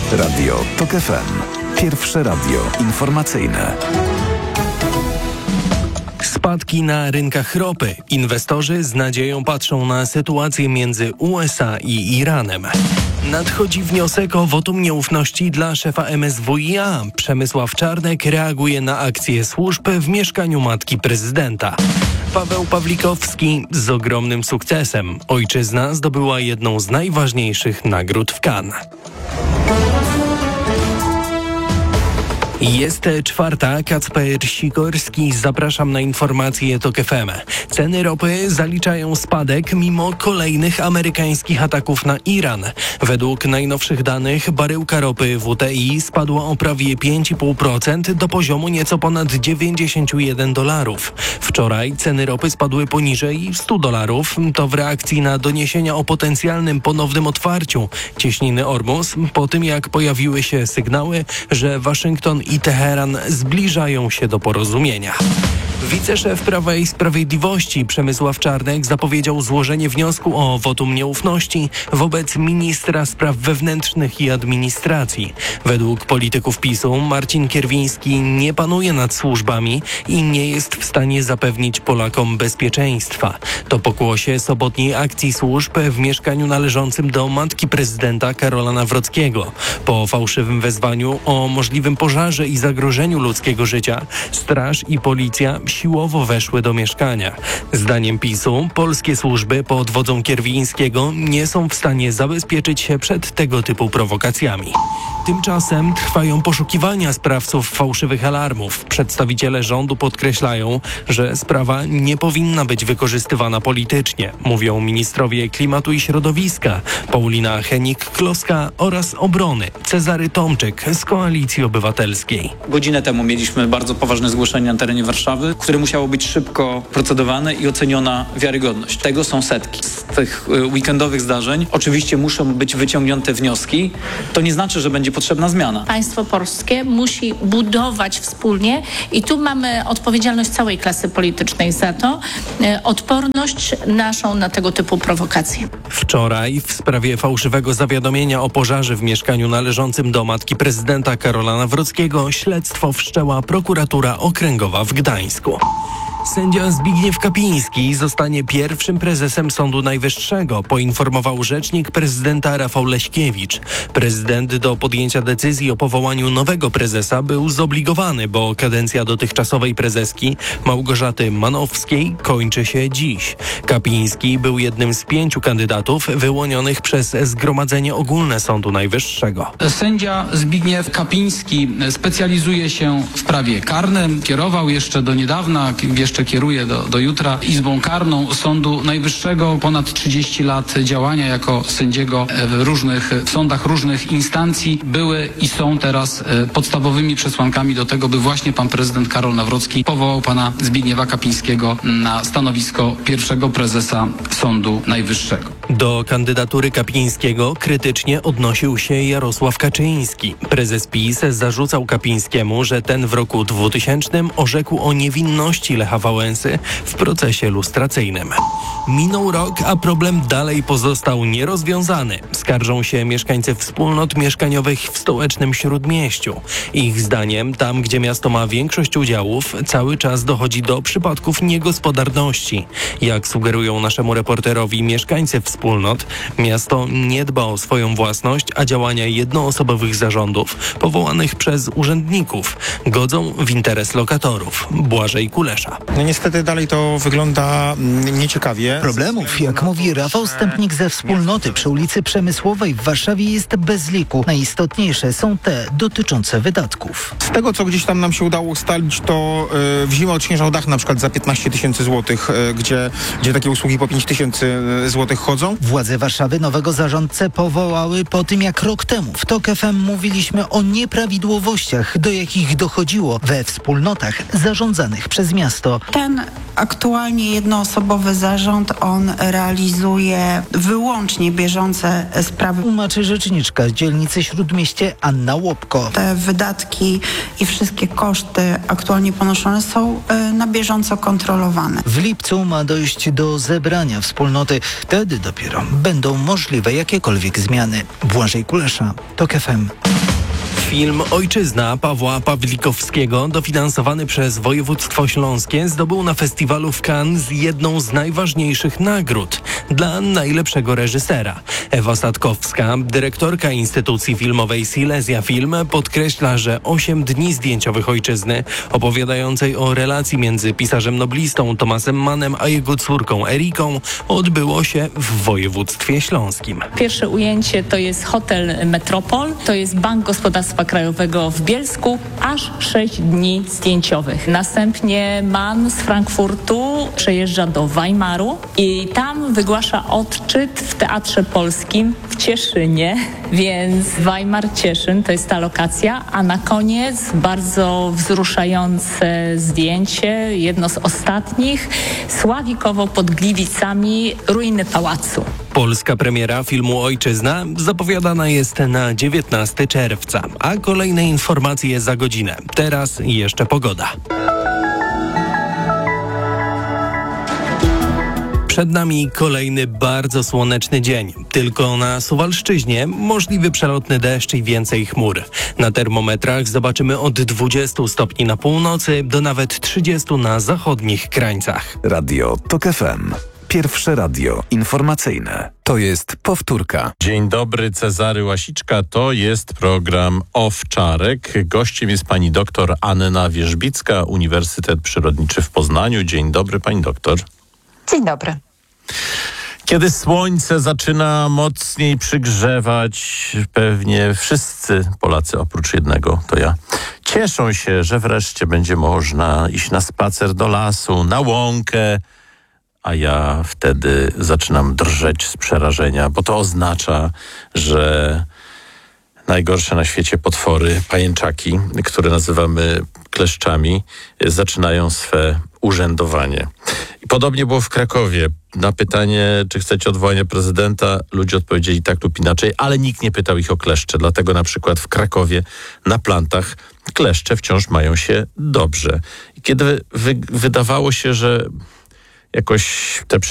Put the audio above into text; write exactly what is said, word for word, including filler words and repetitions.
Radio TOK F M. Pierwsze radio informacyjne. Spadki na rynkach ropy. Inwestorzy z nadzieją patrzą na sytuację między U S A i Iranem. Nadchodzi wniosek o wotum nieufności dla szefa M S W i A. Przemysław Czarnek reaguje na akcję służb w mieszkaniu matki prezydenta. Paweł Pawlikowski z ogromnym sukcesem. Ojczyzna zdobyła jedną z najważniejszych nagród w Cannes. Jest czwarta, Kacper Sikorski, zapraszam na informacje TOK F M. Ceny ropy zaliczają spadek mimo kolejnych amerykańskich ataków na Iran. Według najnowszych danych baryłka ropy W T I spadła o prawie pięć i pół procent do poziomu nieco ponad dziewięćdziesiąt jeden dolarów. Wczoraj ceny ropy spadły poniżej stu dolarów. To w reakcji na doniesienia o potencjalnym ponownym otwarciu cieśniny Ormus, po tym jak pojawiły się sygnały, że Waszyngton i Teheran zbliżają się do porozumienia. Wiceszef Prawa i Sprawiedliwości Przemysław Czarnek zapowiedział złożenie wniosku o wotum nieufności wobec ministra spraw wewnętrznych i administracji. Według polityków PiSu Marcin Kierwiński nie panuje nad służbami i nie jest w stanie zapewnić Polakom bezpieczeństwa. To pokłosie sobotniej akcji służb w mieszkaniu należącym do matki prezydenta Karola Nawrockiego. Po fałszywym wezwaniu o możliwym pożarze i zagrożeniu ludzkiego życia straż i policja siłowo weszły do mieszkania. Zdaniem PiSu polskie służby pod wodzą Kierwińskiego nie są w stanie zabezpieczyć się przed tego typu prowokacjami. Tymczasem trwają poszukiwania sprawców fałszywych alarmów. Przedstawiciele rządu podkreślają, że sprawa nie powinna być wykorzystywana politycznie, mówią ministrowie klimatu i środowiska Paulina Henik-Kloska oraz obrony Cezary Tomczyk z Koalicji Obywatelskiej. Godzinę temu mieliśmy bardzo poważne zgłoszenie na terenie Warszawy, które musiało być szybko procedowane i oceniona wiarygodność. Tego są setki. Z tych weekendowych zdarzeń oczywiście muszą być wyciągnięte wnioski. To nie znaczy, że będzie potrzebna zmiana. Państwo polskie musi budować wspólnie i tu mamy odpowiedzialność całej klasy politycznej za to, odporność naszą na tego typu prowokacje. Wczoraj w sprawie fałszywego zawiadomienia o pożarze w mieszkaniu należącym do matki prezydenta Karola Nawrockiego śledztwo wszczęła prokuratura okręgowa w Gdańsku. Sędzia Zbigniew Kapiński zostanie pierwszym prezesem Sądu Najwyższego, poinformował rzecznik prezydenta Rafał Leśkiewicz. Prezydent do podjęcia decyzji o powołaniu nowego prezesa był zobligowany, bo kadencja dotychczasowej prezeski Małgorzaty Manowskiej kończy się dziś. Kapiński był jednym z pięciu kandydatów wyłonionych przez Zgromadzenie Ogólne Sądu Najwyższego. Sędzia Zbigniew Kapiński specjalizuje się w prawie karnym. Kierował jeszcze do niedawna, jeszcze kieruje do, do jutra Izbą Karną Sądu Najwyższego. Ponad trzydzieści lat działania jako sędziego w różnych w sądach różnych instancji. Były i są teraz podstawowymi przesłankami do tego, by właśnie pan prezydent Karol Nawrocki powołał pana Zbigniewa Kapińskiego na stanowisko pierwszego prezesa Sądu Najwyższego. Do kandydatury Kapińskiego krytycznie odnosił się Jarosław Kaczyński. Prezes PiS zarzucał Kapińskiemu, że ten w roku dwutysięcznym orzekł o niewinności Lecha Wałęsy w procesie lustracyjnym. Minął rok, a problem dalej pozostał nierozwiązany. Skarżą się mieszkańcy wspólnot mieszkaniowych w stołecznym Śródmieściu. Ich zdaniem, tam gdzie miasto ma większość udziałów, cały czas dochodzi do przypadków niegospodarności. Jak sugerują naszemu reporterowi mieszkańcy wspólnot, miasto nie dba o swoją własność, a działania jednoosobowych zarządów powołanych przez urzędników godzą w interes lokatorów. Błażej Kulesza. No niestety dalej to wygląda nieciekawie. Problemów, jak mówi Rafał Stępnik ze wspólnoty przy ulicy Przemysłowej w Warszawie, jest bez liku. Najistotniejsze są te dotyczące wydatków. Z tego, co gdzieś tam nam się udało ustalić, to yy, w zimę odśnieżał dach na przykład za piętnaście tysięcy złotych, yy, gdzie, gdzie takie usługi po pięć tysięcy złotych chodzą. Władze Warszawy nowego zarządcę powołały po tym, jak rok temu w TOK F M mówiliśmy o nieprawidłowościach, do jakich dochodziło we wspólnotach zarządzanych przez miasto. Kowalskiego. Ten aktualnie jednoosobowy zarząd, on realizuje wyłącznie bieżące sprawy. Tłumaczy rzeczniczka z dzielnicy Śródmieście Anna Łopko. Te wydatki i wszystkie koszty aktualnie ponoszone są na bieżąco kontrolowane. W lipcu ma dojść do zebrania wspólnoty. Wtedy dopiero będą możliwe jakiekolwiek zmiany. Błażej Kulesza, TOK F M. Film Ojczyzna Pawła Pawlikowskiego, dofinansowany przez województwo śląskie, zdobył na festiwalu w Cannes jedną z najważniejszych nagród dla najlepszego reżysera. Ewa Sadkowska, dyrektorka instytucji filmowej Silesia Film, podkreśla, że osiem dni zdjęciowych Ojczyzny, opowiadającej o relacji między pisarzem noblistą Tomasem Mannem a jego córką Eriką, odbyło się w województwie śląskim. Pierwsze ujęcie to jest hotel Metropol, to jest Bank Gospodarstwa Krajowego w Bielsku, aż sześć dni zdjęciowych. Następnie Mann z Frankfurtu przejeżdża do Weimaru i tam wygłasza odczyt w Teatrze Polskim w Cieszynie, więc Weimar, Cieszyn to jest ta lokacja, a na koniec bardzo wzruszające zdjęcie, jedno z ostatnich, Sławikowo pod Gliwicami, ruiny pałacu. Polska premiera filmu Ojczyzna zapowiadana jest na dziewiętnastego czerwca, a kolejne informacje za godzinę. Teraz jeszcze pogoda. Przed nami kolejny bardzo słoneczny dzień. Tylko na Suwalszczyźnie możliwy przelotny deszcz i więcej chmur. Na termometrach zobaczymy od dwudziestu stopni na północy do nawet trzydziestu na zachodnich krańcach. Radio TOK F M. Pierwsze radio informacyjne. To jest powtórka. Dzień dobry, Cezary Łasiczka. To jest program Owczarek. Gościem jest pani doktor Anna Wierzbicka, Uniwersytet Przyrodniczy w Poznaniu. Dzień dobry, pani doktor. Dzień dobry. Kiedy słońce zaczyna mocniej przygrzewać, pewnie wszyscy Polacy oprócz jednego, to ja, cieszą się, że wreszcie będzie można iść na spacer do lasu, na łąkę, a ja wtedy zaczynam drżeć z przerażenia, bo to oznacza, że najgorsze na świecie potwory, pajęczaki, które nazywamy kleszczami, zaczynają swe urzędowanie. I podobnie było w Krakowie. Na pytanie, czy chcecie odwołania prezydenta, ludzie odpowiedzieli tak lub inaczej, ale nikt nie pytał ich o kleszcze. Dlatego na przykład w Krakowie na plantach kleszcze wciąż mają się dobrze. I kiedy wy, wydawało się, że jakoś te